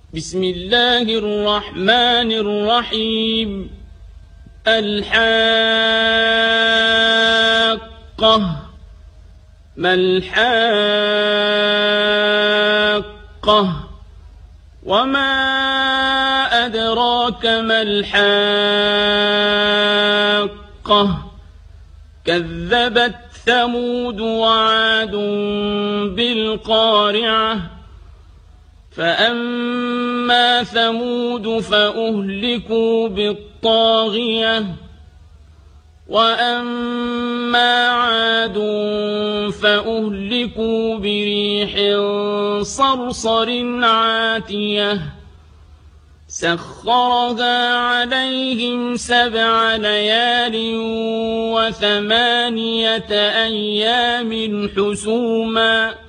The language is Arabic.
بسم الله الرحمن الرحيم الحاقة ما الحاقة وما أدراك ما الحاقة كذبت ثمود وعاد بالقارعة فأما ثمود فأهلكوا بالطاغية وأما عاد فأهلكوا بريح صرصر عاتية سخرها عليهم 7 ليال و8 أيام حسوما